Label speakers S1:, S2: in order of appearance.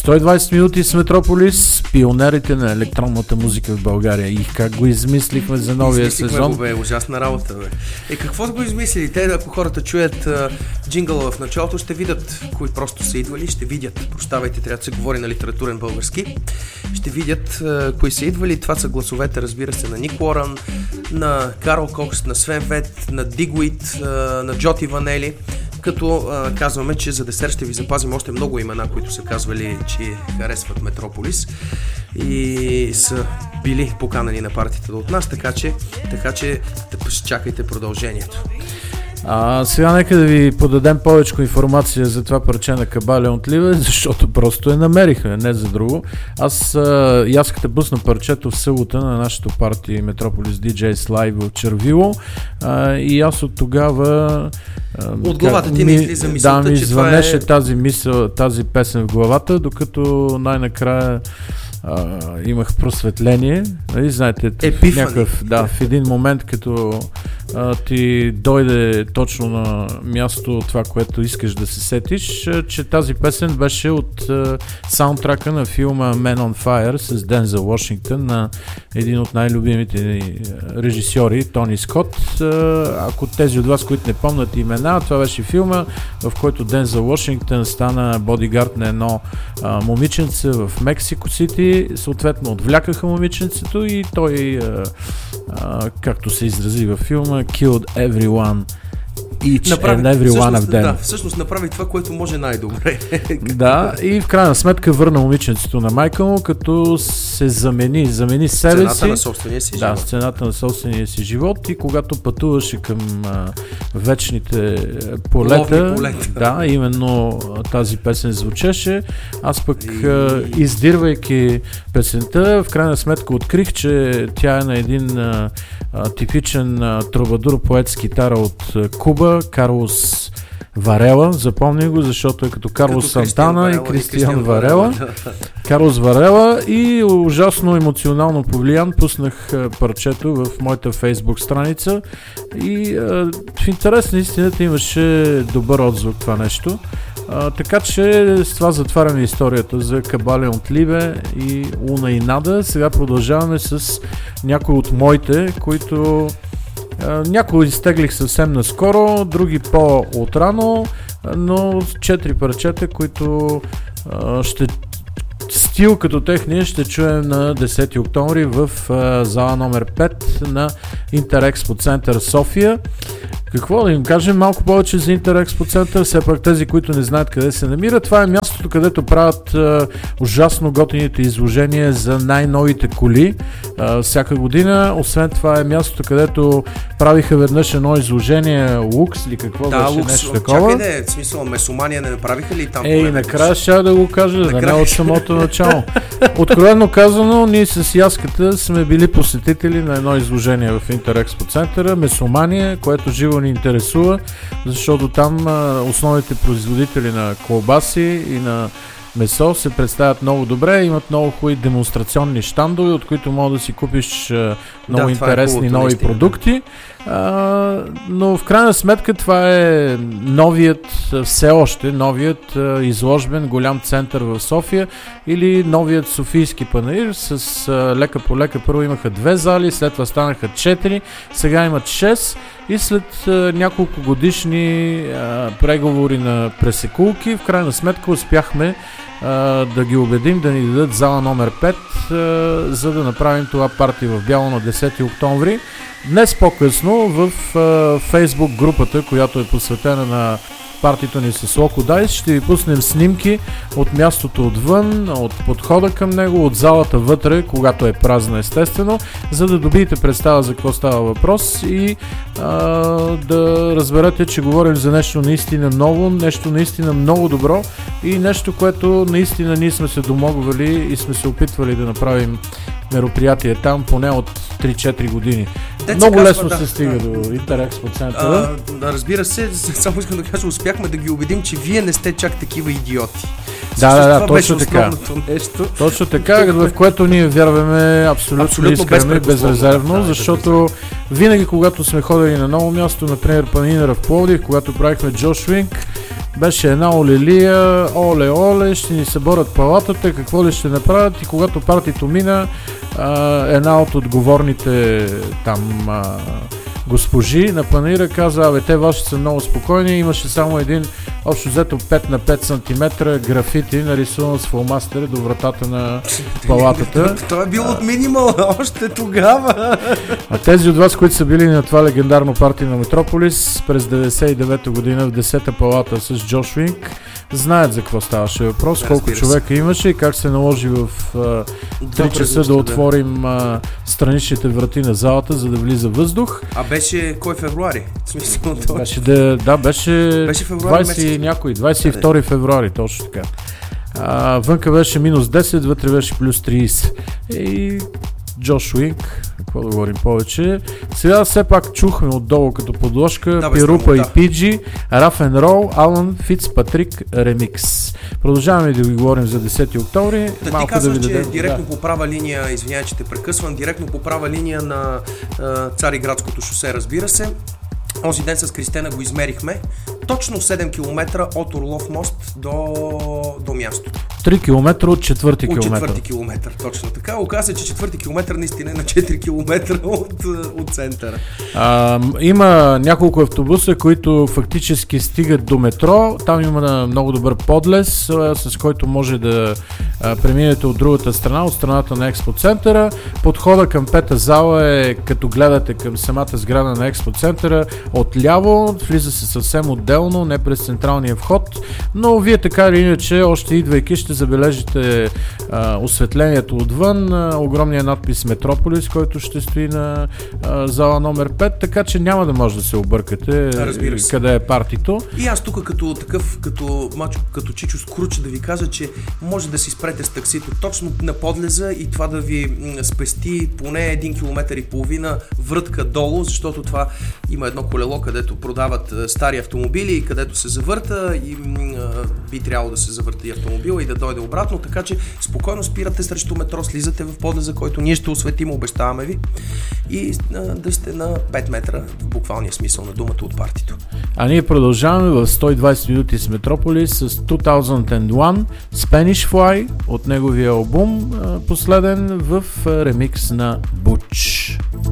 S1: 120 минути с Метрополис, пионерите на електронната музика в България. И как го измислихме за новия сезон?
S2: Го, бе, ужасна работа, бе. Какво го измислили? Те, ако хората чуят джингъла в началото, ще видят кои просто са идвали, ще видят, прощавайте, трябва да се говори на литературен български, ще видят кои са идвали. Това са гласовете, разбира се, на Ник Уорън, на Карл Кокс, на Свен Вет, на Дигуит, на Джоти Ванели. Като казваме, че за десерт ще ви запазим още много имена, които са казвали, че харесват Метрополис и са били поканани на партията от нас, така че чакайте продължението.
S1: Сега нека да ви подадем повече информация за това парче на Кабалеон Тливе, защото просто намерихме, не за друго. Аз като пусна парчето в събота на нашото парти Метрополис DJs Live в Червило и аз от тогава
S2: от главата ти не излиза мисълта,
S1: да, ми
S2: че
S1: звънеше тази песен в главата, докато най-накрая имах просветление. Нали, знаете, в един момент, като ти дойде точно на място това, което искаш да се сетиш, че тази песен беше от саундтрака на филма Man on Fire с Дензел Вашингтон, на един от най-любимите режисьори, Тони Скот. Ако тези от вас, които не помнят имена, това беше филма, в който Дензел Вашингтон стана бодигард на едно момиченце в Мексико Сити. Съответно отвлякаха момиченцето и той, както се изрази във филма, killed everyone. Each and every one of them.
S2: Да, всъщност направи това, което може най-добре.
S1: Да, и в крайна сметка върна момиченцето на майка му, като се замени себе си.
S2: Цената на собствения си живот.
S1: Да, сцената на собствения си живот, и когато пътуваше към вечните полета, да, именно тази песен звучеше. Аз пък издирвайки песента, в крайна сметка открих, че тя е на един типичен трубадур поет с китара от Куба, Карлос Варела, запомни го, защото е като Карлос Сантана и Кристиан Варела. Карлос Варела, и ужасно емоционално повлиян пуснах парчето в моята Фейсбук страница и в интерес на истината имаше добър отзвук това нещо. Така че с това затваряме историята за Кабалеон Тливе и Луна и Нада. Сега продължаваме с някои от моите, които някои изтеглих съвсем наскоро, други по-отрано, но 4 парчета, които стил като техния ще чуем на 10 октомври в зала номер 5 на Интерекспо Център София. Какво да им кажем малко повече за Интерекспо Център, все пак тези, които не знаят къде се намира. Това е мястото, където правят ужасно готините изложения за най-новите коли всяка година. Освен това е мястото, където правиха веднъж едно изложение Лукс или какво беше,
S2: Лукс,
S1: нещо такова.
S2: Чакай в смисъл, Месомания не направиха ли там?
S1: Накрая ще да го кажа, да не от самото начало. Откровено казано, ние с Яската сме били посетители на едно изложение в Интерекспо Центъра, Месомания, което живо ни интересува, защото там основните производители на колбаси и на месо се представят много добре, имат много хубави демонстрационни щандове, от които мога да си купиш много интересни нови продукти. Но в крайна сметка това е все още новият изложбен голям център в София, или новият Софийски панаир с лека по лека. Първо имаха 2 зали, след това станаха 4, сега имат 6 и след няколко годишни преговори на пресекулки, в крайна сметка успяхме да ги убедим да ни дадат зала номер 5, за да направим това парти в бяло на 10 октомври. Днес по-късно в Facebook групата, която е посветена на партито ни с Loco Dice, ще ви пуснем снимки от мястото отвън, от подхода към него, от залата вътре, когато е празна естествено, за да добиете представа за какво става въпрос и да разберете, че говорим за нещо наистина ново, нещо наистина много добро и нещо, което наистина ние сме се домогвали и сме се опитвали да направим мероприятие там поне от 3-4 години. Много лесно се стига до Интерекспо Центъра.
S2: Разбира се, само искам да кажа, успяхме да ги убедим, че вие не сте чак такива идиоти.
S1: Да, точно така. Точно така, в което ние вярваме абсолютно искрено, безрезервно, защото винаги, когато сме ходили на ново място, например Панинера в Пловдив, когато правихме Джош Винг, Беше една олелия, оле, ще ни съборят палатата, какво ли ще направят, и когато партито мина, една от отговорните там госпожи на панаира каза, те ваши са много спокойни, имаше само един общо взето 5 на 5 см графити, нарисуван с фломастери до вратата на палатата.
S2: Това е било от минимал още тогава.
S1: А тези от вас, които са били на това легендарно парти на Метрополис през 99-та година в 10-та палата с Джош Уинк, знаят за какво ставаше въпрос, колко човека имаше и как се наложи в 3 часа да отворим страничните врати на залата, за да влиза въздух.
S2: А беше кой февруари? В смисъл,
S1: беше февруари 22 февруари, точно така. Вънка беше минус 10, вътре беше плюс 30. И Джош Уинк, какво да говорим повече. Сега все пак чухме отдолу като подложка Пирупа и Пиджи, Раф н Рол, Алън Фицпатрик ремикс. Продължаваме да ви говорим за 10 октомври.
S2: Ти казваш, че директно по права линия, извинявай, че те прекъсвам, директно по права линия на Цариградското шосе, разбира се. Онзи ден с Кристена го измерихме. Точно 7 км от Орлов мост до място.
S1: 3 км от 4-ти километър.
S2: От 4-ти километър, точно така. Оказа, че 4-ти километър наистина е на 4 км от центъра.
S1: Има няколко автобуса, които фактически стигат до метро. Там има много добър подлез, с който може да преминете от другата страна, от страната на експоцентъра. Подхода към пета зала е, като гледате към самата сграда на експоцентъра, отляво, влиза се съвсем отделно, не през централния вход, но вие така или иначе, още идвайки, ще забележите осветлението отвън, огромния надпис Метрополис, който ще стои на зала номер 5, така че няма да може да се объркате къде е партито.
S2: И аз тук като Чичо Скруч да ви кажа, че може да си спрете с таксито точно на подлеза и това да ви спести поне 1,5 км врътка долу, защото това има едно колело, където продават стари автомобили и където се завърта и би трябвало да се завърта и автомобила и да дойде обратно, така че спокойно спирате срещу метро, слизате в подлеза, който ние ще осветим, обещаваме ви, и да сте на 5 метра в буквалния смисъл на думата от партито.
S1: А ние продължаваме в 120 минути с Метрополис с 2001 Spanish Fly от неговия албум, последен в ремикс на Butch.